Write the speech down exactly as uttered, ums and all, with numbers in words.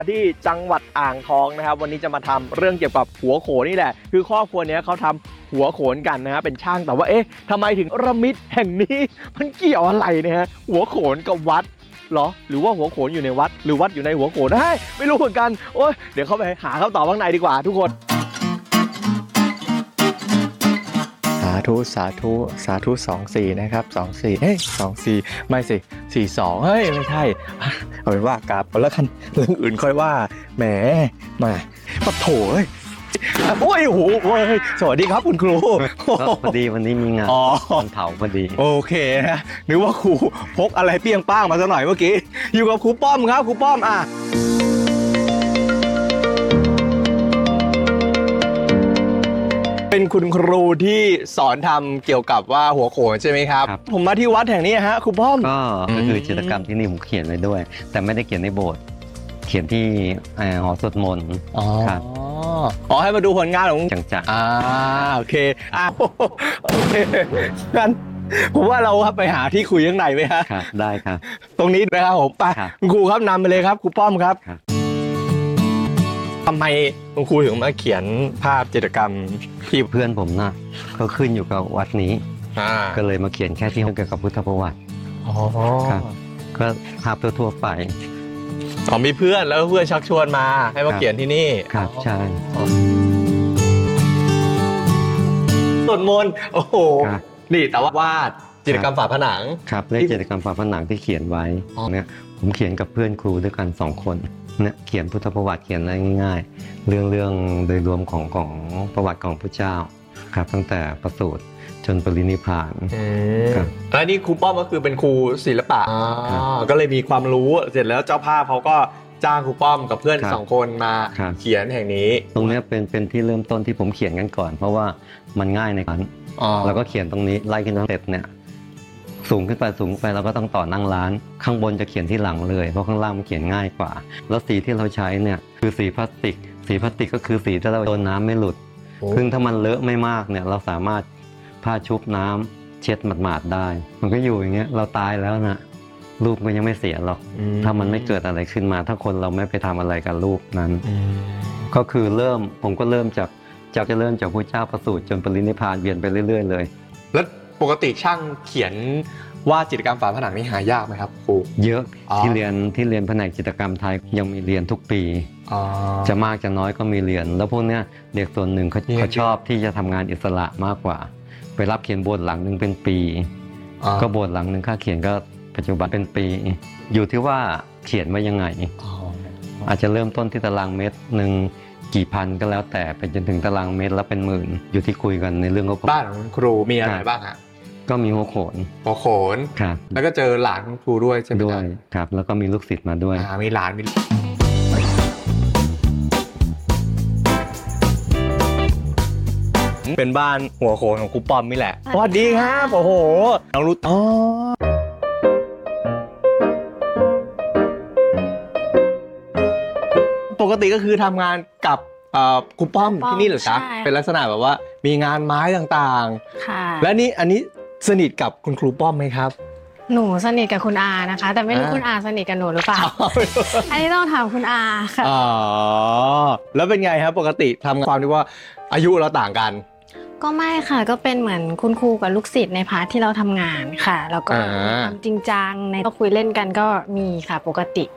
ที่จังหวัดอ่างทองนะครับวันนี้จะมาทำเรื่องเกี่ยวกับหัวโขนนี่แหละคือครอบครัวนี้เขาทำหัวโขนกันนะฮะเป็นช่างแต่ว่าเอ๊ะทำไมถึงระมิดแห่งนี้มันเกี่ยวอะไรนะฮะหัวโขนกับวัดเหรอหรือว่าหัวโขนอยู่ในวัดหรือวัดอยู่ในหัวโขนเฮ้ยไม่รู้เหมือนกันโอ้ยเดี๋ยวเข้าไปหาคำตอบข้างในดีกว่าทุกคนสาธุสาธุสาธุสองสี่นะครับสองสี่เฮ้ยสองสี่ไม่สิสี่สองเฮ้ยไม่ใช่เอาเป็นว่ากราบแล้วกันเรื่องอื่นค่อยว่าแหมมาปะโถเอ้ยโอ้ยโหโอ้ยสวัสดีครับคุณครูพอดีวันนี้มีงานวันเผาพอดีโอเคนะนึกว่าครูพกอะไรเปี้ยงป้างมาซะหน่อยเมื่อกี้อยู่กับครูป้อมครับครูป้อมอ่ะเป็นคุณครูที่สอนทำเกี่ยวกับว่าหัวโขนใช่ไหมครับผมมาที่วัดแห่งนี้ฮะครูป้อมก็คือจิตรกรรมที่นี่ผมเขียนไว้ด้วยแต่ไม่ได้เขียนในโบสถ์เขียนที่หอสวดมนต์ครับอ๋อให้มาดูผลงานของจังๆอ่าโอเคอ่าโอเคงั้นผมว่าเราครับไปหาที่คุยข้างในไหมฮะครับได้ครับตรงนี้นะครับผมไปคุณครูครับนำไปเลยครับครูป้อมครับทำไมคุณครูถึงมาเขียนภาพจิตรกรรมที่เพื่อนผมนะเขาขึ้นอยู่กับวัดนี้ก็เลยมาเขียนแค่ที่เกี่ยวกับพุทธประวัติอ๋อครับก็ภาพทั่วๆไปอ๋อมีเพื่อนแล้วเพื่อนชักชวนมาให้มาเขียนที่นี่ครับใช่สวดมนต์โอ้โหนี่แต่ว่าวาดจิตรกรรมฝาผนังครับเรื่องจิตรกรรมฝาผนังที่เขียนไว้เนี่ยผมเขียนกับเพื่อนครูด้วยกันสองคนเนี่ยเขียนพุทธประวัติเขียนอะไรง่ายๆเรื่องเรื่องโดยรวมของของประวัติของพระเจ้าครับตั้งแต่ประสูติจนปรินิพพานครับแล้วนี่ครูป้อมก็คือเป็นครูศิลปะก็เลยมีความรู้เสร็จแล้วเจ้าภาพเขาก็จ้างครูป้อมกับเพื่อนสองคนมาเขียนแห่งนี้ตรงนี้เป็นเป็นที่เริ่มต้นที่ผมเขียนกันก่อนเพราะว่ามันง่ายในการเราก็เขียนตรงนี้ไล่ขึ้นทั้งเต็ปเนี่ยสูงขึ้นไปสูงไปเราก็ต้องต่อนั่งร้านข้างบนจะเขียนที่หลังเลยเพราะข้างล่างมันเขียนง่ายกว่าแล้วสีที่เราใช้เนี่ยคือสีพลาสติกสีพลาสติกก็คือสีที่เราโดนน้ำไม่หลุดซึ่งถ้ามันเลอะไม่มากเนี่ยเราสามารถผ้าชุบน้ำเช็ดหมาดๆได้มันก็อยู่อย่างเงี้ยเราตายแล้วนะรูปก็ยังไม่เสียหรอกถ้ามันไม่เกิดอะไรขึ้นมาถ้าคนเราไม่ไปทำอะไรกับรูปนั้นก็คือเริ่มผมก็เริ่มจากจากจะเริ่มจากพระเจ้าประสูติจนปรินิพพานเวียนไปเรื่อยๆเลยแล้วปกติช่างเขียนวาดจิตรกรรมฝาผนังนี่หายากไหมครับครูเยอะที่เรียนที่เรียนแผนกจิตรกรรมไทยยังมีเรียนทุกปีจะมากจะน้อยก็มีเรียนแล้วพวกเนี้ยเด็กส่วนหนึ่งเขาเขาชอบที่จะทำงานอิสระมากกว่าไปรับเขียนบทหลังหนึ่งเป็นปีก็บทหลังหนึ่งค่าเขียนก็ปัจจุบันเป็นปีอยู่ที่ว่าเขียนมายังไงอาจจะเริ่มต้นที่ตารางเมตรหนึ่งกี่พันก็แล้วแต่ไปจนถึงตารางเมตรละเป็นหมื่นอยู่ที่คุยกันในเรื่องของบ้านของครูมีอะไรบ้างฮะก็มีหัวโขนหัวโขนครับแล้วก็เจอหลานครูด้วยใช่ไหมด้วยครับแล้วก็มีลูกศิษย์มาด้วยมีหลานมีเป็นบ้านหัวโขนของครูป้อมนี่แหละสวัสดีครับโอ้โหน้องรู้อ๋อปกติก็คือทำงานกับครูป้อมที่นี่เหรอจ๊ะเป็นลักษณะแบบว่ามีงานไม้ต่างๆค่ะและนี่อันนี้สนิทกับคุณครูป้อมไหมครับหนูสนิทกับคุณอานะคะแต่ไม่รู้คุณอาสนิทกับหนูหรือเปล่าอันนี้ต้องถามคุณอาค่ะอ๋อแล้วเป็นไงครับปกติทำความที่ว่าอายุเราต่างกันก็ไม่ค่ะก็เป็นเหมือนคุณครูกับลูกศิษย์ในพาร์ทที่เราทำงานค่ะแล้วก็ความจริงจังในก็คุยเล่นกันก็มีค่ะปกติ